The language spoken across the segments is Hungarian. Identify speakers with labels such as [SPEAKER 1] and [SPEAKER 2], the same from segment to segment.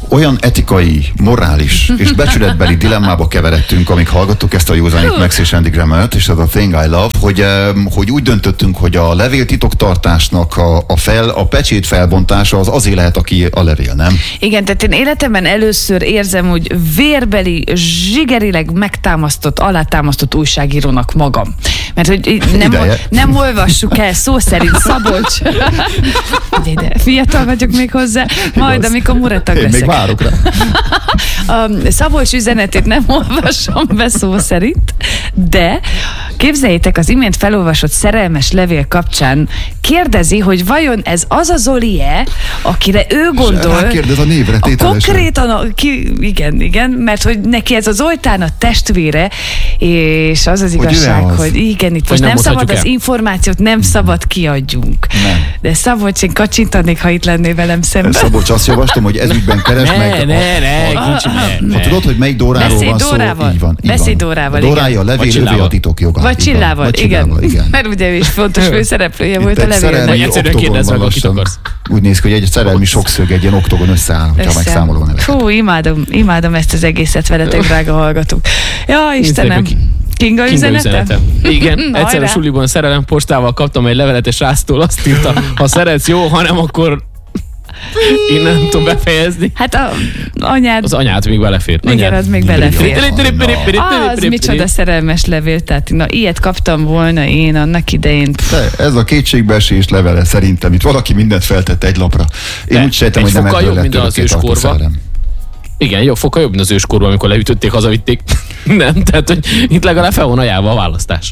[SPEAKER 1] olyan etikai, morális és becsületbeli dilemmába keveredtünk, amíg hallgattuk ezt a Józanit Max és Andy Grammer-t, és ez a Thing I Love, hogy úgy döntöttünk, hogy a levél titoktartásnak a pecsét felbontása az azért lehet, aki a levél, nem?
[SPEAKER 2] Igen, tehát én életemben először érzem, hogy vérbeli, zsigerileg megtámasztott, alátámasztott újságírónak magam. Mert hogy nem olvassuk el szó szerint Szabolcs. De fiatal vagyok még hozzá, majd amikor muratag leszek.
[SPEAKER 1] Még várok rá.
[SPEAKER 2] A Szabolcs üzenetét nem olvasom be szó szerint, de képzeljétek, az imént felolvasott szerelmes levél kapcsán kérdezi, hogy vajon ez az a Zoli-e, akire ő gondol.
[SPEAKER 1] Rákérdez a névre tételesen.
[SPEAKER 2] Konkrétan, igen, mert hogy neki ez az Zoltán a testvére, és az az igazság, hogy igen, itt most nem szabad az információt, nem szabad kiadjunk. Nem. De Szabolcs, én kacsintanék, ha itt lennél velem szemben.
[SPEAKER 1] Szabolcs, azt javaslom, hogy ezügyben keresd meg. Ha tudod, hogy melyik Dóráról van szó, így van.
[SPEAKER 2] Beszélj Dórával, igen.
[SPEAKER 1] Dórája a levél, övé a titok joga.
[SPEAKER 2] Vagy Csillával, igen. Mert ugye ő is fontos főszereplője volt a levélnek.
[SPEAKER 3] Vagy egyszerűen kérdezz meg, akit akarsz.
[SPEAKER 1] Úgy néz ki, hogy egy szerelmi sokszög, egy ilyen oktogon összeáll, hogyha megszámolom a neveket.
[SPEAKER 2] Fú, imádom ezt az egészet veletek, drága hallgatók. Ja, Istenem. Kinga üzenete?
[SPEAKER 3] Igen, egyszer a suliban szerelem postával kaptam egy levelet, és Rásztól azt írta, ha szeretsz, jó, ha nem, akkor én nem tudom befejezni.
[SPEAKER 2] Hát anyád...
[SPEAKER 3] Az anyád még belefér.
[SPEAKER 2] Igen, az még belefér. Az micsoda szerelmes levél, tehát ilyet kaptam volna én annak idején.
[SPEAKER 1] Ez a kétségbeesés levele szerintem. Itt valaki mindent feltett egy lapra. Én úgy sejtem, hogy nem ebből lett örökké szerelem.
[SPEAKER 3] Igen, jó, fokkal jobb, mint az őskorban, amikor leütötték, hazavitték. Nem, tehát, hogy itt legalább fel van ajánlva a választás.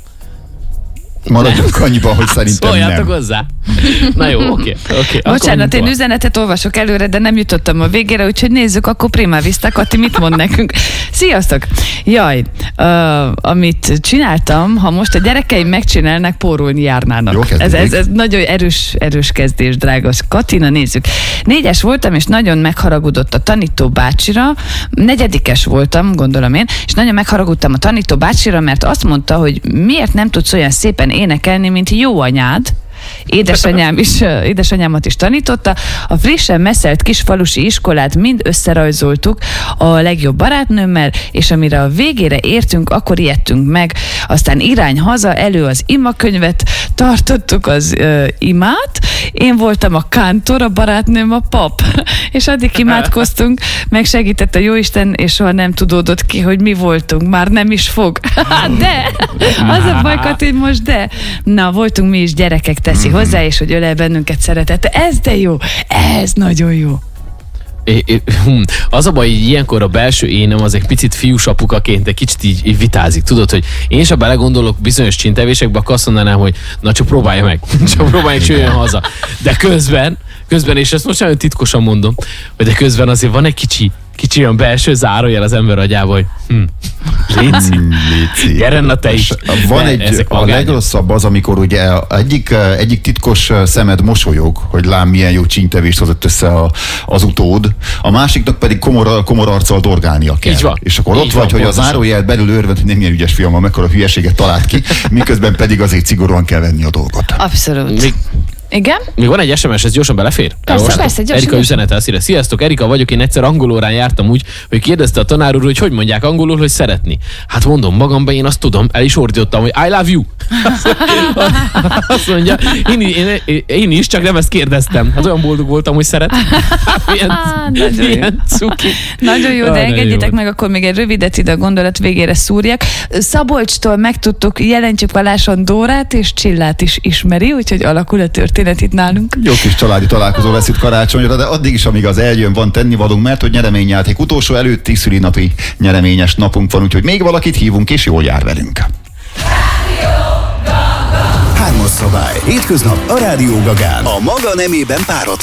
[SPEAKER 1] Maradjunk annyiban, hogy szerintem
[SPEAKER 3] szóljátok hozzá. Na jó, oké.
[SPEAKER 2] Bocsánat, én üzenetet olvasok előre, de nem jutottam a végére, úgyhogy nézzük, akkor prima vista, Kati, mit mond nekünk? Sziasztok! Jaj, amit csináltam, ha most a gyerekeim megcsinálnak, pórolni járnának.
[SPEAKER 1] Jó,
[SPEAKER 2] ez nagyon erős kezdés, drága Katina, nézzük. 4-es voltam, és nagyon megharagudott a tanító bácsira, 4-es voltam, gondolom én, és nagyon megharagudtam a tanító bácsira, mert azt mondta, hogy miért nem tudsz olyan szépen énekelni, mint jó anyád. Édesanyámat is tanította. A frissen messzelt kis falusi iskolát mind összerajzoltuk a legjobb barátnőmmel, és amire a végére értünk, akkor ijedtünk meg. Aztán irány haza, elő az imakönyvet, tartottuk az imát, én voltam a kántor, a barátnőm a pap, és addig imádkoztunk, meg segített a Jóisten, és soha nem tudódott ki, hogy mi voltunk, már nem is fog. De! Az a baj, Kati, most de! Na, voltunk mi is gyerekek, teszi hozzá, és hogy ölel bennünket szeretete. Ez de jó! Ez nagyon jó!
[SPEAKER 3] Az a baj, hogy ilyenkor a belső énem az egy picit fiús apukaként egy kicsit így vitázik. Tudod, hogy én is, ha belegondolok bizonyos csintevésekbe, akkor azt mondanám, hogy na csak próbálja meg. Csak próbálj, és jöjjön haza. De közben, és ezt most nagyon titkosan mondom, hogy de közben azért van egy kicsi olyan belső zárójel az ember agyába, hogy Léci, gyeren te is.
[SPEAKER 1] Van a legrosszabb az, amikor ugye egyik titkos szemed mosolyog, hogy lám milyen jó csíntevést hozott össze az utód, a másiknak pedig komor arccal dorgálnia kell.
[SPEAKER 3] Így van.
[SPEAKER 1] És akkor ott vagy, hogy a zárójel belül örvend, hogy nem ilyen ügyes fiam, mekkora hülyeséget talált ki, miközben pedig azért szigorúan kell venni a dolgot.
[SPEAKER 2] Abszolút. Igen?
[SPEAKER 3] Még van egy SMS, ez gyorsan belefér?
[SPEAKER 2] Persze, gyorsan.
[SPEAKER 3] Erika üzenetel szíre. Sziasztok, Erika vagyok, én egyszer angolórán jártam úgy, hogy kérdezte a tanár úr, hogy mondják angolul, hogy szeretni. Hát mondom magamban, én azt tudom, el is ordítottam, hogy I love you. Azt mondja, én is, csak nem ezt kérdeztem. Hát olyan boldog voltam, hogy szeret. Milyen cuki.
[SPEAKER 2] Nagyon jó, de engedjétek meg, akkor még egy rövidet ide a gondolat végére szúrjak. Szabolcstól megtudtuk, jelentjük valáson Dórát és Csillát is ismeri, úgyhogy alakul a történet itt nálunk.
[SPEAKER 1] Jó kis családi találkozó lesz itt karácsonyra, de addig is, amíg az eljön, van tennivalónk, mert hogy nyereményjáték utolsó előtti szülinapi nyereményes napunk van, úgyhogy még valakit hívunk, és jól jár velünk.
[SPEAKER 4] Hármas szabály. Hétköznap a Rádió Gagán. A maga nemében párat